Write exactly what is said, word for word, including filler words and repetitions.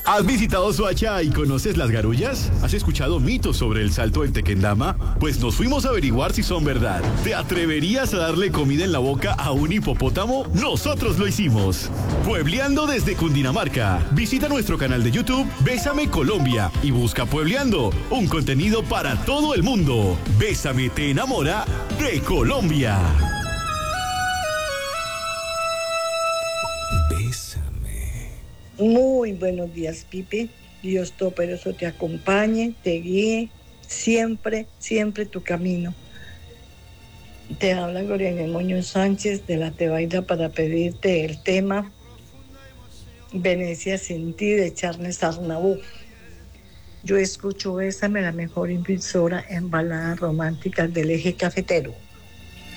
¿Has visitado Soacha y conoces las garullas? ¿Has escuchado mitos sobre el salto en Tequendama? Pues nos fuimos a averiguar si son verdad. ¿Te atreverías a darle comida en la boca a un hipopótamo? Nosotros lo hicimos. Puebleando desde Cundinamarca. Visita nuestro canal de YouTube Bésame Colombia y busca Puebleando, un contenido para todo el mundo. Bésame te enamora de Colombia. Muy buenos días, Pipe. Dios Todopoderoso te acompañe, te guíe siempre, siempre tu camino. Te habla Gloria Muñoz Sánchez de la Tebaida para pedirte el tema Venecia sin ti de Charles Aznavour. Yo escucho Bésame, la mejor emisora en baladas románticas del eje cafetero.